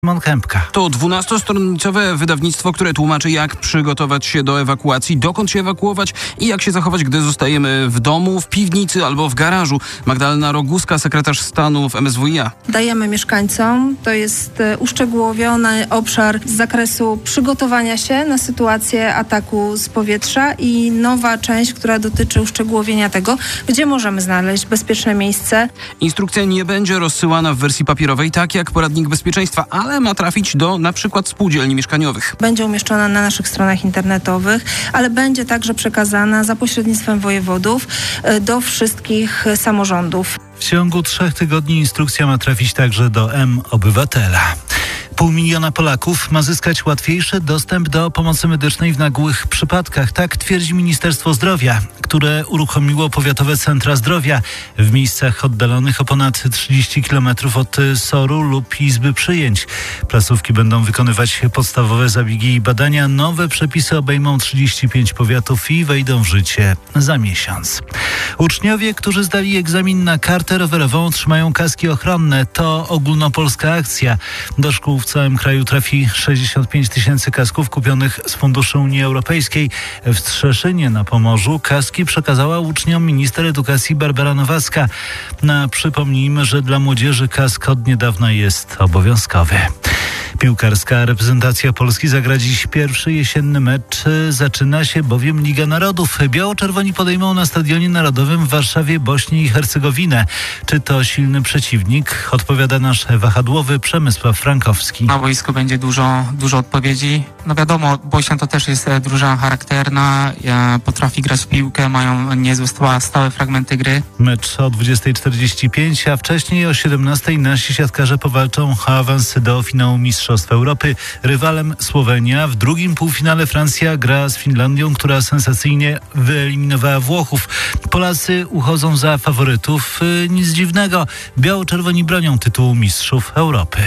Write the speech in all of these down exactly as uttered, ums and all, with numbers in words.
Kępka. To dwunastostronicowe wydawnictwo, które tłumaczy, jak przygotować się do ewakuacji, dokąd się ewakuować i jak się zachować, gdy zostajemy w domu, w piwnicy albo w garażu. Magdalena Roguska, sekretarz stanu w M S W i A. Dajemy mieszkańcom, to jest uszczegółowiony obszar z zakresu przygotowania się na sytuację ataku z powietrza i nowa część, która dotyczy uszczegółowienia tego, gdzie możemy znaleźć bezpieczne miejsce. Instrukcja nie będzie rozsyłana w wersji papierowej, tak jak poradnik bezpieczeństwa, ale ma trafić do na przykład spółdzielni mieszkaniowych. Będzie umieszczona na naszych stronach internetowych, ale będzie także przekazana za pośrednictwem wojewodów do wszystkich samorządów. W ciągu trzech tygodni instrukcja ma trafić także do M-Obywatela. Pół miliona Polaków ma zyskać łatwiejszy dostęp do pomocy medycznej w nagłych przypadkach. Tak twierdzi Ministerstwo Zdrowia, które uruchomiło powiatowe centra zdrowia w miejscach oddalonych o ponad trzydzieści kilometrów od S O R-u lub izby przyjęć. Placówki będą wykonywać podstawowe zabiegi i badania. Nowe przepisy obejmą trzydzieści pięć powiatów i wejdą w życie za miesiąc. Uczniowie, którzy zdali egzamin na kartę rowerową, otrzymają kaski ochronne. To ogólnopolska akcja. Do szkół w całym kraju trafi sześćdziesiąt pięć tysięcy kasków kupionych z funduszy Unii Europejskiej. W Strzeszynie na Pomorzu kaski przekazała uczniom minister edukacji Barbara Nowacka. No, przypomnijmy, że dla młodzieży kask od niedawna jest obowiązkowy. Piłkarska reprezentacja Polski zagra dziś pierwszy jesienny mecz. Zaczyna się bowiem Liga Narodów. Biało-czerwoni podejmą na Stadionie Narodowym w Warszawie Bośnię i Hercegowinę. Czy to silny przeciwnik? Odpowiada nasz wahadłowy Przemysław Frankowski. Na boisku będzie dużo, dużo odpowiedzi. No wiadomo, Bośnia to też jest drużyna charakterna, potrafi grać w piłkę, mają niezłe stałe fragmenty gry. Mecz o dwudziestej czterdzieści pięć, a wcześniej o siedemnastej nasi siatkarze powalczą o awans do finału Mistrzostw Europy. Rywalem Słowenia. W drugim półfinale Francja gra z Finlandią, która sensacyjnie wyeliminowała Włochów. Polacy uchodzą za faworytów. Nic dziwnego. Biało-czerwoni bronią tytułu Mistrzów Europy.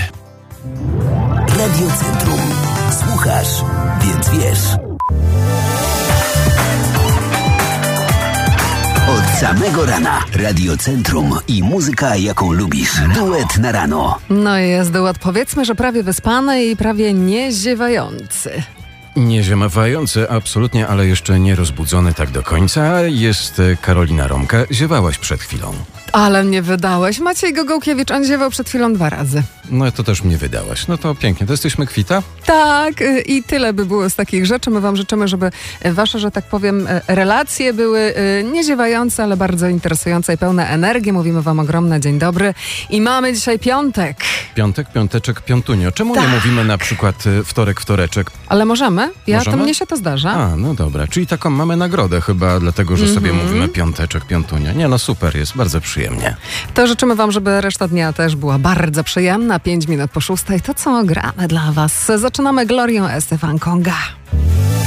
Radio Centrum. Słuchasz, więc wiesz. Od samego rana Radio Centrum i muzyka, jaką lubisz. Duet na rano. No i jest duet, powiedzmy, że prawie wyspany i prawie nie ziewający. Nie ziewający, absolutnie, ale jeszcze nie rozbudzony tak do końca. Jest Karolina Romka. Ziewałaś przed chwilą. Ale mnie wydałeś. Maciej Gogołkiewicz, on ziewał przed chwilą dwa razy. No to też mnie wydałaś. No to pięknie. To jesteśmy kwita? Tak, i tyle by było z takich rzeczy. My wam życzymy, żeby wasze, że tak powiem, relacje były nie ziewające, ale bardzo interesujące i pełne energii. Mówimy wam ogromne dzień dobry. I mamy dzisiaj piątek. Piątek, piąteczek, piątunio. Czemu tak. nie mówimy na przykład wtorek, wtoreczek? Ale możemy. Ja, możemy? To mnie się to zdarza. A, no dobra. Czyli taką mamy nagrodę chyba, dlatego, że mm-hmm. sobie mówimy piąteczek, piątunio. Nie, no super, jest bardzo przyjemnie. To życzymy wam, żeby reszta dnia też była bardzo przyjemna. Pięć minut po szóstej. To co gramy dla was? Zaczynamy Glorią Estefan Konga.